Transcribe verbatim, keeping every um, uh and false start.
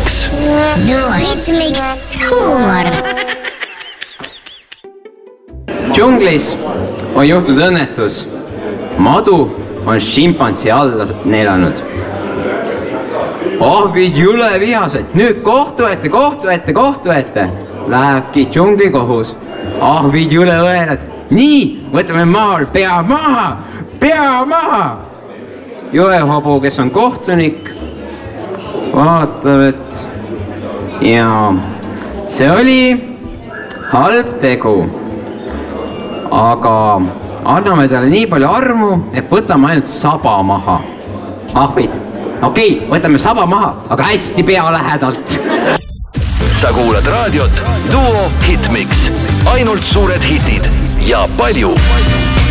Hitmix. Duo Hitmix huumor. Džunglis on juhtunud õnnetus. Madu on šimpansi alla neelanud. Ahvid jule vihased, nüüd kohtu ette, kohtu ette, kohtu ette. Lähebki džungli kohus. Ahvid jule õelad. Nii, võtame maal, pea maha, pea maha. Jõehobu, kes on kohtunik, vaatab, et ja see oli halb tegu. Aga anname talle nii palju armu, et võtame ainult saba maha. Ahvid, okei, võtame saba maha, aga hästi pea lähedalt. Sa kuulad raadiot Duo Hitmix. Ainult suured hitid ja palju